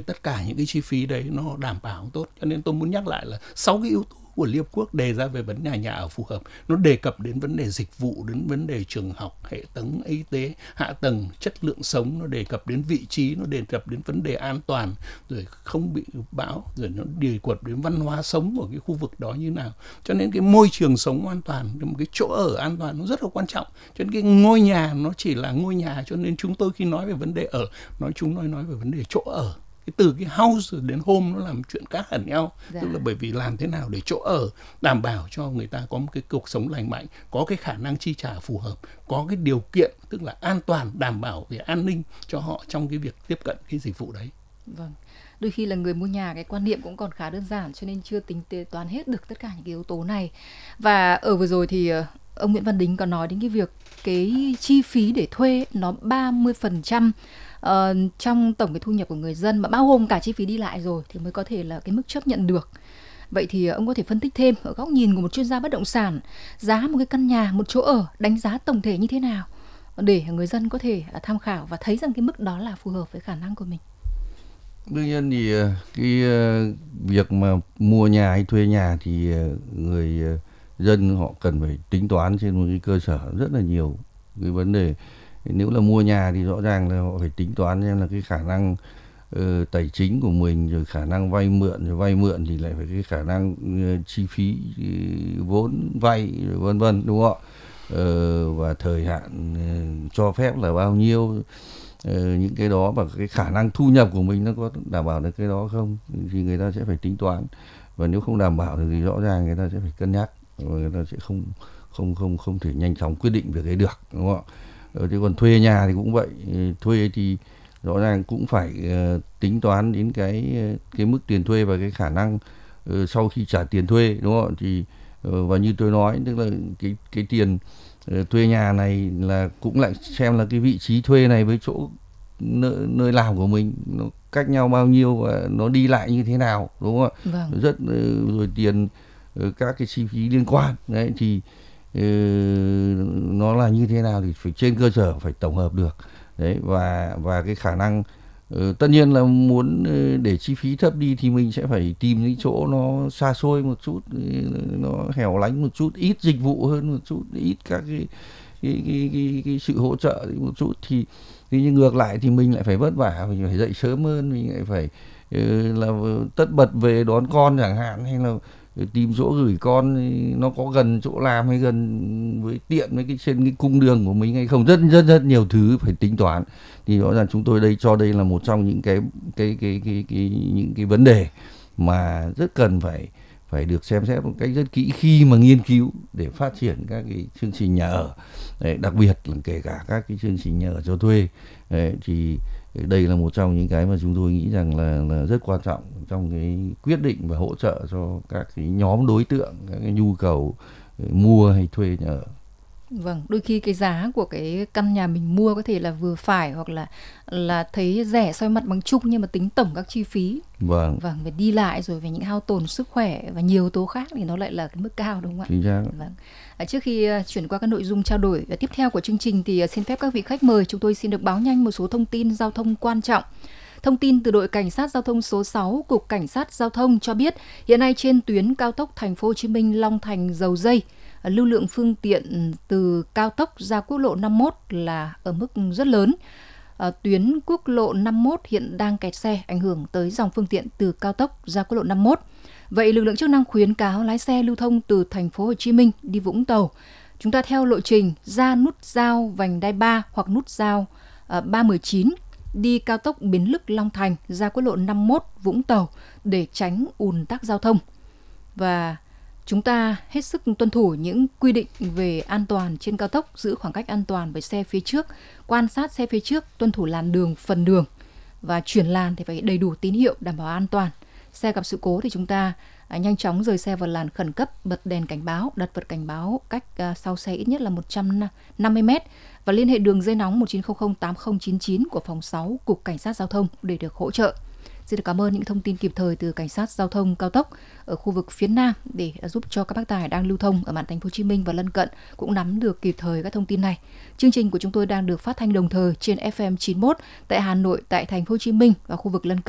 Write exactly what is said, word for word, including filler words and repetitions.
thì tất cả những cái chi phí đấy nó đảm bảo tốt. Cho nên tôi muốn nhắc lại là sáu cái yếu tố của Liên Hợp Quốc đề ra về vấn đề nhà ở phù hợp, nó đề cập đến vấn đề dịch vụ, đến vấn đề trường học, hệ thống y tế, hạ tầng, chất lượng sống, nó đề cập đến vị trí, nó đề cập đến vấn đề an toàn, rồi không bị bão, rồi nó đề cập đến văn hóa sống của cái khu vực đó như nào. Cho nên cái môi trường sống an toàn, một cái chỗ ở an toàn nó rất là quan trọng. Cho nên cái ngôi nhà nó chỉ là ngôi nhà, cho nên chúng tôi khi nói về vấn đề ở, nói chúng nói nói về vấn đề chỗ ở. Cái từ cái house đến home nó làm chuyện khác hẳn nhau. Dạ. Tức là bởi vì làm thế nào để chỗ ở đảm bảo cho người ta có một cái cuộc sống lành mạnh, có cái khả năng chi trả phù hợp, có cái điều kiện tức là an toàn, đảm bảo về an ninh cho họ trong cái việc tiếp cận cái dịch vụ đấy. Vâng. Đôi khi là người mua nhà cái quan niệm cũng còn khá đơn giản, cho nên chưa tính toán hết được tất cả những cái yếu tố này. Và ở vừa rồi thì ông Nguyễn Văn Đính có nói đến cái việc cái chi phí để thuê nó ba mươi phần trăm Uh, trong tổng cái thu nhập của người dân, mà bao gồm cả chi phí đi lại rồi thì mới có thể là cái mức chấp nhận được. Vậy thì ông có thể phân tích thêm ở góc nhìn của một chuyên gia bất động sản, giá một cái căn nhà, một chỗ ở, đánh giá tổng thể như thế nào để người dân có thể tham khảo và thấy rằng cái mức đó là phù hợp với khả năng của mình? Đương nhiên thì cái việc mà mua nhà hay thuê nhà thì người dân họ cần phải tính toán trên một cái cơ sở rất là nhiều cái vấn đề. Nếu là mua nhà thì rõ ràng là họ phải tính toán xem là cái khả năng uh, tài chính của mình, rồi khả năng vay mượn, rồi vay mượn thì lại phải cái khả năng uh, chi phí uh, vốn vay, rồi vân vân, đúng không ạ? Uh, và thời hạn uh, cho phép là bao nhiêu, uh, những cái đó và cái khả năng thu nhập của mình nó có đảm bảo được cái đó không thì người ta sẽ phải tính toán. Và nếu không đảm bảo thì rõ ràng người ta sẽ phải cân nhắc và người ta sẽ không không không không thể nhanh chóng quyết định việc ấy được, đúng không ạ? Thế còn thuê nhà thì cũng vậy, thuê thì rõ ràng cũng phải uh, tính toán đến cái cái mức tiền thuê và cái khả năng uh, sau khi trả tiền thuê, đúng không? Thì uh, và như tôi nói, tức là cái cái tiền uh, thuê nhà này là cũng lại xem là cái vị trí thuê này với chỗ nơi, nơi làm của mình nó cách nhau bao nhiêu và nó đi lại như thế nào, đúng không ạ? Vâng. Rất uh, rồi tiền uh, các cái chi phí liên quan đấy thì Ừ, nó là như thế nào thì phải trên cơ sở phải tổng hợp được đấy. và và cái khả năng uh, tất nhiên là muốn uh, để chi phí thấp đi thì mình sẽ phải tìm những chỗ nó xa xôi một chút, nó hẻo lánh một chút, ít dịch vụ hơn một chút, ít các cái cái cái cái, cái sự hỗ trợ một chút. Thì nhưng ngược lại thì mình lại phải vất vả, mình phải dậy sớm hơn, mình lại phải uh, là tất bật về đón con chẳng hạn, hay là tìm chỗ gửi con nó có gần chỗ làm hay gần với tiện với cái trên cái cung đường của mình hay không, rất rất rất nhiều thứ phải tính toán. Thì rõ ràng chúng tôi đây cho đây là một trong những cái cái cái cái, cái những cái vấn đề mà rất cần phải phải được xem xét một cách rất kỹ khi mà nghiên cứu để phát triển các cái chương trình nhà ở. Đấy, đặc biệt là kể cả các cái chương trình nhà ở cho thuê. Đấy, thì đây là một trong những cái mà chúng tôi nghĩ rằng là, là rất quan trọng trong cái quyết định và hỗ trợ cho các cái nhóm đối tượng, các cái nhu cầu mua hay thuê nhà ở. Vâng, đôi khi cái giá của cái căn nhà mình mua có thể là vừa phải hoặc là là thấy rẻ soi mặt bằng chung, nhưng mà tính tổng các chi phí, vâng, vâng, về đi lại rồi về những hao tổn sức khỏe và nhiều yếu tố khác thì nó lại là cái mức cao, đúng không ạ? Chính xác. Vâng. À, trước khi chuyển qua các nội dung trao đổi tiếp theo của chương trình thì xin phép các vị khách mời chúng tôi xin được báo nhanh một số thông tin giao thông quan trọng. Thông tin từ đội cảnh sát giao thông số sáu, Cục Cảnh sát Giao thông cho biết hiện nay trên tuyến cao tốc Thành phố Hồ Chí Minh Long Thành Dầu Giây, lưu lượng phương tiện từ cao tốc ra quốc lộ năm mốt là ở mức rất lớn. À, tuyến quốc lộ năm mốt hiện đang kẹt xe, ảnh hưởng tới dòng phương tiện từ cao tốc ra quốc lộ năm mốt. Vậy lực lượng chức năng khuyến cáo lái xe lưu thông từ Thành phố Hồ Chí Minh đi Vũng Tàu, chúng ta theo lộ trình ra nút giao vành đai ba hoặc nút giao uh, ba một chín, đi cao tốc Bến Lức Long Thành ra quốc lộ năm mốt Vũng Tàu để tránh ùn tắc giao thông. Và chúng ta hết sức tuân thủ những quy định về an toàn trên cao tốc, giữ khoảng cách an toàn với xe phía trước, quan sát xe phía trước, tuân thủ làn đường, phần đường và chuyển làn thì phải đầy đủ tín hiệu đảm bảo an toàn. Xe gặp sự cố thì chúng ta à, nhanh chóng rời xe vào làn khẩn cấp, bật đèn cảnh báo, đặt vật cảnh báo cách à, sau xe ít nhất là một trăm năm mươi mét và liên hệ đường dây nóng một chín không không tám không chín chín của phòng sáu Cục Cảnh sát Giao thông để được hỗ trợ. Xin được cảm ơn những thông tin kịp thời từ Cảnh sát Giao thông cao tốc ở khu vực phía Nam để giúp cho các bác tài đang lưu thông ở mạn Thành phố Hồ Chí Minh và lân cận cũng nắm được kịp thời các thông tin này. Chương trình của chúng tôi đang được phát thanh đồng thời trên ép em chín mốt tại Hà Nội, tại Thành phố Hồ Chí Minh và khu vực lân cận.